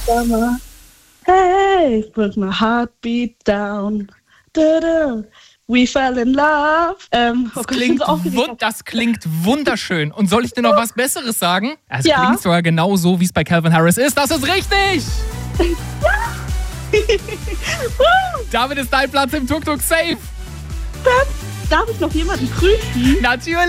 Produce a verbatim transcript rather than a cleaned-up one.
summer. Hey, put my heartbeat down. Da, da. We fell in love. Ähm, das, klingt wund- das klingt wunderschön. Und soll ich dir noch was Besseres sagen? Es ja. klingt sogar genau so, wie es bei Calvin Harris ist. Das ist richtig! Damit ist dein Platz im Tuk-Tuk safe. Darf ich noch jemanden grüßen? Natürlich!